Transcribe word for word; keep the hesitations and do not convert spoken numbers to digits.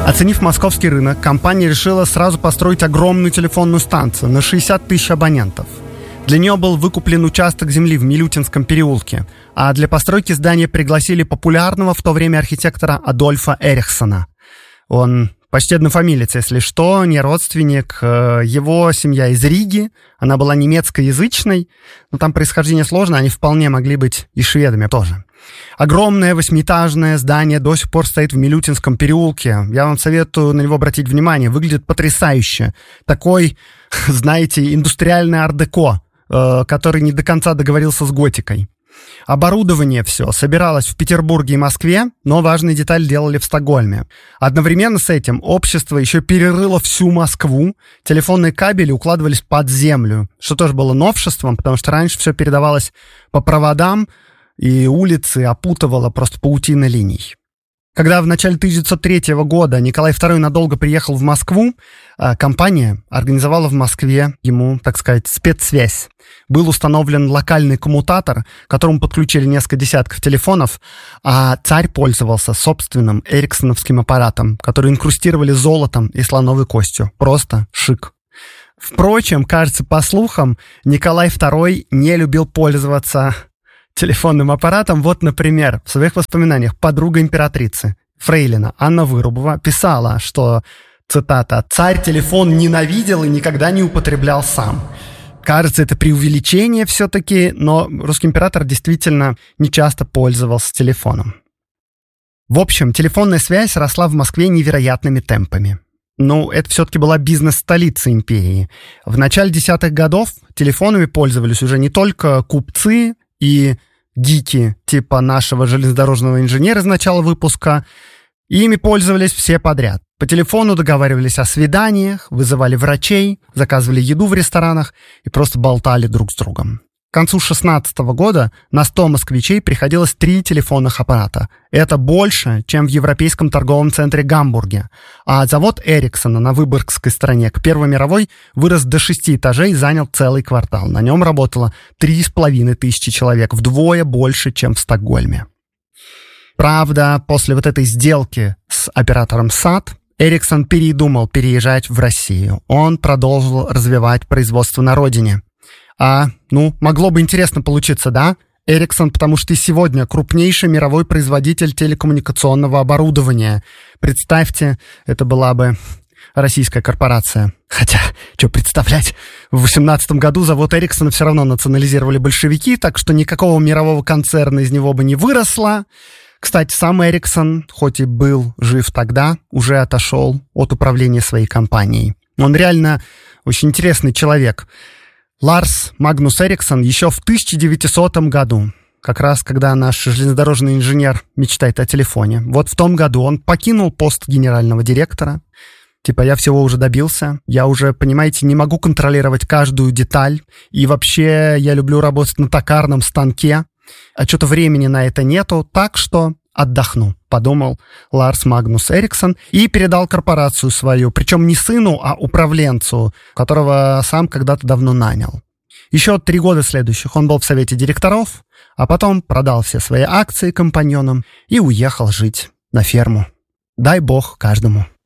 Оценив московский рынок, компания решила сразу построить огромную телефонную станцию на шестьдесят тысяч абонентов. Для нее был выкуплен участок земли в Милютинском переулке, а для постройки здания пригласили популярного в то время архитектора Адольфа Эриксона. Он почти однофамилец, если что, не родственник. Его семья из Риги, она была немецкоязычной, но там происхождение сложно, они вполне могли быть и шведами тоже. Огромное восьмиэтажное здание до сих пор стоит в Милютинском переулке. Я вам советую на него обратить внимание. Выглядит потрясающе. Такой, знаете, индустриальный ар-деко, э, который не до конца договорился с готикой. Оборудование все собиралось в Петербурге и Москве, но важные детали делали в Стокгольме. Одновременно с этим общество еще перерыло всю Москву. Телефонные кабели укладывались под землю, что тоже было новшеством, потому что раньше все передавалось по проводам, и улицы опутывала просто паутина линий. Когда в начале тысяча девятьсот третьего года Николай второй надолго приехал в Москву, компания организовала в Москве ему, так сказать, спецсвязь. Был установлен локальный коммутатор, к которому подключили несколько десятков телефонов, а царь пользовался собственным эриксоновским аппаратом, который инкрустировали золотом и слоновой костью. Просто шик. Впрочем, кажется, по слухам, Николай второй не любил пользоваться телефонным аппаратом. Вот, например, в своих воспоминаниях подруга императрицы, фрейлина Анна Вырубова, писала, что, цитата, «царь телефон ненавидел и никогда не употреблял сам». Кажется, это преувеличение все-таки, но русский император действительно нечасто пользовался телефоном. В общем, телефонная связь росла в Москве невероятными темпами. Ну, это все-таки была бизнес-столица империи. В начале десятых годов телефонами пользовались уже не только купцы и гики типа нашего железнодорожного инженера из начала выпуска. Ими пользовались все подряд. По телефону договаривались о свиданиях, вызывали врачей, заказывали еду в ресторанах и просто болтали друг с другом. К концу шестнадцатого года на сто москвичей приходилось три телефонных аппарата. Это больше, чем в Европейском торговом центре Гамбурге. А завод Эриксона на Выборгской стороне к Первой мировой вырос до шести этажей и занял целый квартал. На нем работало три с половиной тысячи человек, вдвое больше, чем в Стокгольме. Правда, после вот этой сделки с оператором САТ Эриксон передумал переезжать в Россию. Он продолжил развивать производство на родине. А, ну, могло бы интересно получиться, да? Эриксон, потому что и сегодня крупнейший мировой производитель телекоммуникационного оборудования. Представьте, это была бы российская корпорация. Хотя, что представлять, в восемнадцатом году завод Эриксона все равно национализировали большевики, так что никакого мирового концерна из него бы не выросло. Кстати, сам Эриксон, хоть и был жив тогда, уже отошел от управления своей компанией. Он реально очень интересный человек. Ларс Магнус Эриксон еще в тысяча девятисотом году, как раз когда наш железнодорожный инженер мечтает о телефоне, вот в том году он покинул пост генерального директора. Типа, я всего уже добился, я уже, понимаете, не могу контролировать каждую деталь, и вообще я люблю работать на токарном станке, а что-то времени на это нету, так что отдохну, подумал Ларс Магнус Эриксон и передал корпорацию свою, причем не сыну, а управленцу, которого сам когда-то давно нанял. Еще три года следующих он был в совете директоров, а потом продал все свои акции компаньонам и уехал жить на ферму. Дай бог каждому.